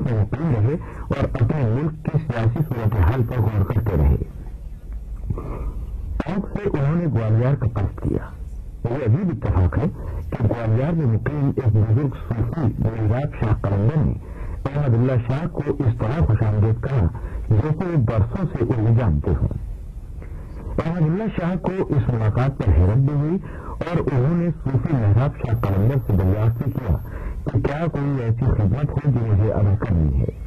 میں مقیم رہے اور اپنے ملک کی سیاسی صورتحال پر غور کرتے رہے۔ ٹانک سے انہوں نے گوالیار کا قصد کیا۔ یہ عجیب اتفاق ہے کہ گوالیار میں مقیم ایک بزرگ صوفی میراب شاہ قلندر نے احمد اللہ شاہ کو اس طرح خوش آمدید کہا جیسے وہ برسوں سے انہیں جانتے ہوں۔ احمد اللہ شاہ کو اس ملاقات پر حیرت بھی ہوئی اور انہوں نے صوفی میراب شاہ قلندر سے دریافت کیا کہ کیا کوئی ایسی خدمت ہو جو مجھے ادا کرنی ہے۔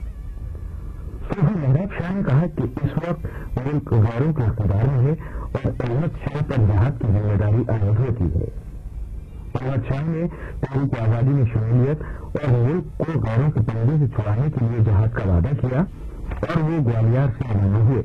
صوفی میراب شاہ نے کہا کہ اس وقت ملک غیروں کے اقتدار میں ہے اور احمد شاہ پر جہاد کی ذمہ داری عائد ہوتی ہے۔ احمد شاہ نے تحریک آزادی میں شمولیت اور ملک کو غیروں کے پنجے سے چھڑانے کے لیے جہاد کا وعدہ کیا اور وہ گوالیار سے روانہ ہوئے۔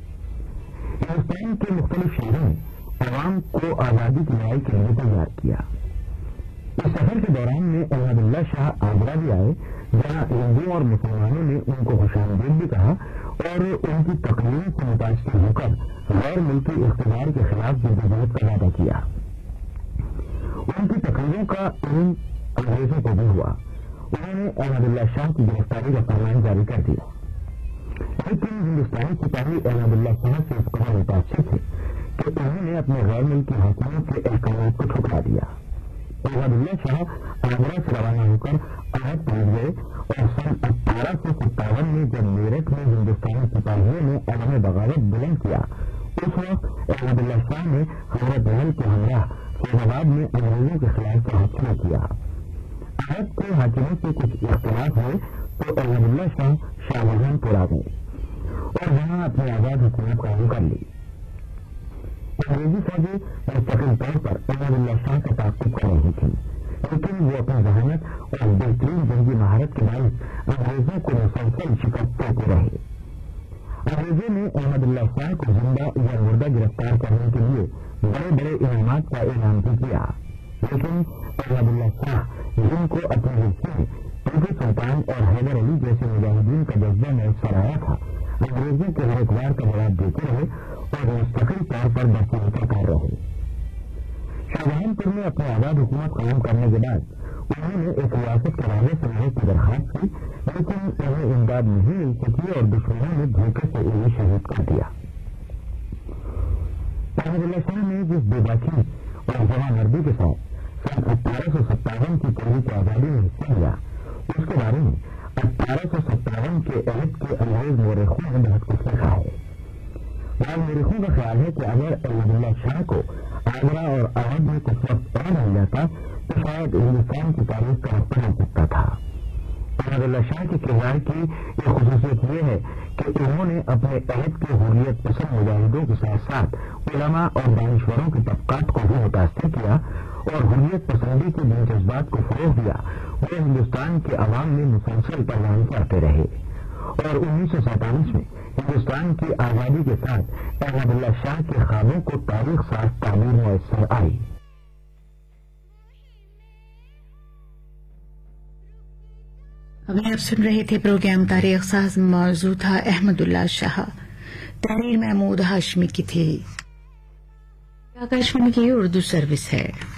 ہندوستان کے مختلف شہروں نے عوام کو آزادی کی لڑائی کے لیے تیار کیا۔ اس سفر کے دوران میں احمد اللہ شاہ آگرہ بھی آئے جہاں ہندوؤں اور مسلمانوں نے ان کو خوش آمدید بھی کہا اور ان کی تقریروں سے متاثر ہو کر غیر ملکی اقتدار کے خلاف جدوجہد کا وعدہ کیا۔ ان کی تقریروں کا علم انگریزوں کو بھی ہوا۔ انہوں نے احمد اللہ شاہ کی گرفتاری کا فرمان جاری کر دیا، لیکن ہندوستانی سپاہی احمد اللہ شاہ سے اس قدر متاثر تھے کہ انہوں نے اپنے غیر ملکی حکومت کے احکامات کو ٹھکرا دیا۔ احمد اللہ شاہ آگرہ سے روانہ ہو کر احد پہنچ گئے اور سن 1857 میں جب میرٹھ میں ہندوستانی سپاہیوں نے علم بغاوت بلند کیا اس وقت احمد اللہ شاہ نے حضرت محل کے ہمراہ فیض آباد میں انگریزوں کے خلاف محاصرہ کیا۔ احد کے حاکموں سے کچھ اختلاف ہوئے تو احمد اللہ شاہ شاہجہان پور آ گئے اور وہاں اپنی آزاد حکومت قائم کر لی۔ انگریزی فوجیں مستقل طور پر احمد اللہ شاہ کا تعاقب کر رہی تھیں، لیکن وہ اپنی ذہانت اور بہترین جنگی مہارت کے باعث انگریزوں کو مسلسل شکست دیتے رہے۔ انگریزوں نے احمد اللہ شاہ کو زندہ یا مردہ گرفتار کرنے کے لیے بڑے بڑے انعامات کا اعلان بھی کیا، لیکن احمد اللہ شاہ جن کو اپنے حصے میں ٹیپو سلطان اور حیدر علی جیسے مجاہدین کا جذبہ میسر آیا تھا، انگریزوں کے ہر اقدار کا جواب دیتے رہے اور مستقل طور پر برسر کر رہے۔ شاہجہان پور میں اپنی آزاد حکومت قائم کرنے کے بعد انہوں نے ایک ریاست کے راجے سماج کی درخواست کی، لیکن انہیں امداد نہیں مل سکی اور دشمنوں نے دھوکے سے انہیں شہید کر دیا۔ احمد اللہ شاہ نے جس بے باکی اور جمع مردی کے ساتھ سن 1857 کی تحریک آزادی میں حصہ لیا اس کے بارے میں 1857 کے عہد کے انگریز مورخوں نے بہت کچھ لکھا ہے۔ بعض مورخوں کا خیال ہے کہ اگر احمد اللہ شاہ کو آگرہ اور احد میں کچھ وقت اور مل جاتا تو شاید ہندوستان کی تاریخ کا رفتہ ہو سکتا تھا۔ احمد اللہ شاہ کے کردار کی ایک خصوصیت یہ ہے کہ انہوں نے اپنے عہد کے حریت پسند مجاہدوں کے ساتھ ساتھ علماء اور دانشوروں کے طبقات کو بھی متاثر کیا اور حریت پسندی کے دل جذبات کو فروغ دیا۔ وہ ہندوستان کے عوام میں مسلسل پیغام کرتے رہے اور 1947 میں ہندوستان کی آزادی کے ساتھ احمد اللہ شاہ کے خوابوں کو تاریخ ساز تعمیر میسر آئی۔ ابھی آپ سن رہے تھے پروگرام تاریخ ساز، موضوع تھا احمد اللہ شاہ، تحریر محمود ہاشمی کی تھی۔ آکاشوانی کی اردو سروس ہے۔